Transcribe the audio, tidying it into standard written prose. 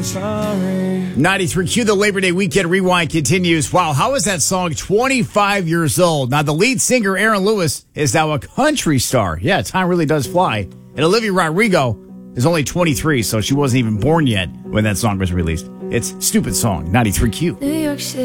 Sorry. 93Q, the Labor Day weekend rewind continues. Wow, how is that song 25 years old? Now, the lead singer, Aaron Lewis, is now a country star. Yeah, time really does fly. And Olivia Rodrigo is only 23, so she wasn't even born yet when that song was released. It's Stupid Song, 93Q. New York City.